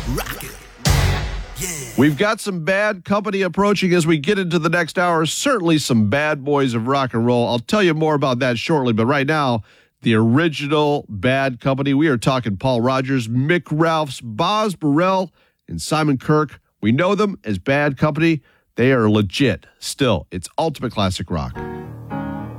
Rock it. Yeah. We've got some bad company approaching as we get into the next hour. Certainly some bad boys of rock and roll. I'll tell you more about that shortly. But right now, the original Bad Company. We are talking Paul Rodgers, Mick Ralphs, Boz Burrell, and Simon Kirke. We know them as Bad Company. They are legit. Still, it's ultimate classic rock.